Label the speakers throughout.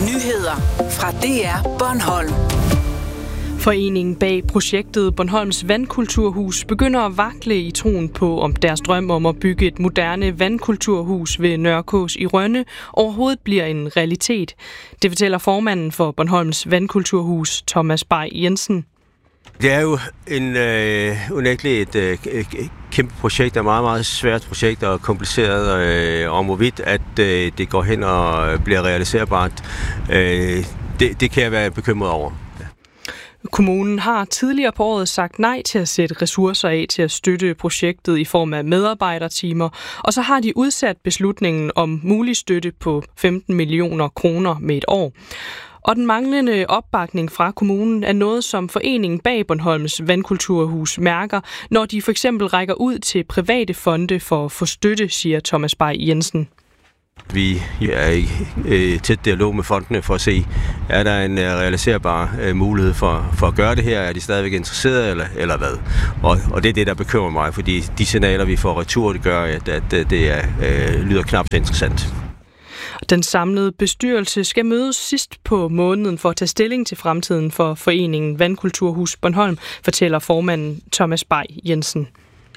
Speaker 1: Nyheder fra DR Bornholm.
Speaker 2: Foreningen bag projektet Bornholms Vandkulturhus begynder at vakle i troen på, om deres drøm om at bygge et moderne vandkulturhus ved Nørrekås i Rønne overhovedet bliver en realitet. Det fortæller formanden for Bornholms Vandkulturhus, Thomas Bay Jensen.
Speaker 3: Det er jo unægteligt et kæmpe projekt, et meget, meget svært projekt og kompliceret, og hvorvidt at det går hen og bliver realiserbart, det kan jeg være bekymret over.
Speaker 2: Kommunen har tidligere på året sagt nej til at sætte ressourcer af til at støtte projektet i form af medarbejdertimer, og så har de udsat beslutningen om mulig støtte på 15 millioner kroner med et år. Og den manglende opbakning fra kommunen er noget, som foreningen bag Bornholms Vandkulturhus mærker, når de for eksempel rækker ud til private fonde for at få støtte, siger Thomas Bay Jensen.
Speaker 3: Vi er i tæt dialog med fondene for at se, er der en realiserbar mulighed for at gøre det her? Er de stadigvæk interesserede, eller hvad? Og det er det, der bekymrer mig, fordi de signaler, vi får retur, det gør, at det lyder knap interessant.
Speaker 2: Den samlede bestyrelse skal mødes sidst på måneden for at tage stilling til fremtiden for foreningen Vandkulturhus Bornholm, fortæller formanden Thomas Bay Jensen.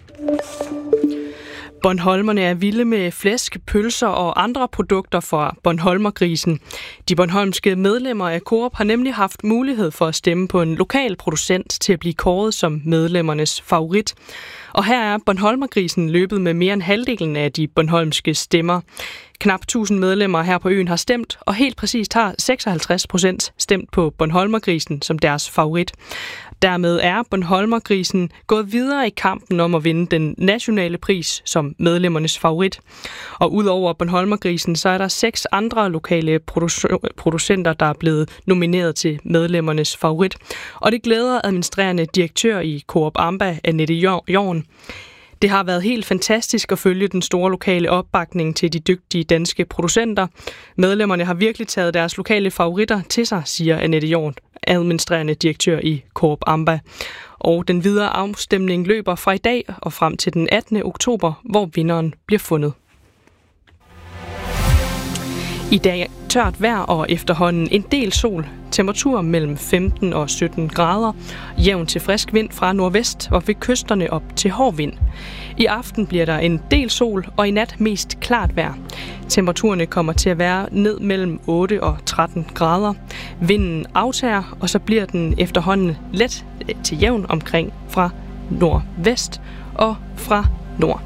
Speaker 2: Bornholmerne er vilde med flæsk, pølser og andre produkter fra Bornholmergrisen. De bornholmske medlemmer af Coop har nemlig haft mulighed for at stemme på en lokal producent til at blive kåret som medlemmernes favorit. Og her er Bornholmergrisen løbet med mere end halvdelen af de bornholmske stemmer. Knap 1000 medlemmer her på øen har stemt, og helt præcist har 56% stemt på Bornholmergrisen som deres favorit. Dermed er Bornholmergrisen gået videre i kampen om at vinde den nationale pris som medlemmernes favorit. Og udover Bornholmergrisen, så er der 6 andre lokale producenter, der er blevet nomineret til medlemmernes favorit. Og det glæder administrerende direktør i Coop Amba, Annette Jorn. Det har været helt fantastisk at følge den store lokale opbakning til de dygtige danske producenter. Medlemmerne har virkelig taget deres lokale favoritter til sig, siger Annette Jorn, administrerende direktør i Coop Amba. Og den videre afstemning løber fra i dag og frem til den 18. oktober, hvor vinderen bliver fundet. I dag tørt vejr og efterhånden en del sol. Temperatur mellem 15 og 17 grader. Jævn til frisk vind fra nordvest og ved kysterne op til hård vind. I aften bliver der en del sol og i nat mest klart vejr. Temperaturerne kommer til at være ned mellem 8 og 13 grader. Vinden aftager, og så bliver den efterhånden let til jævn omkring fra nordvest og fra nord.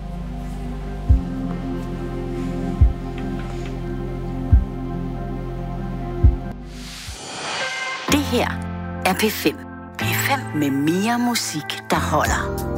Speaker 1: Det her er P5. P5 med mere musik, der holder.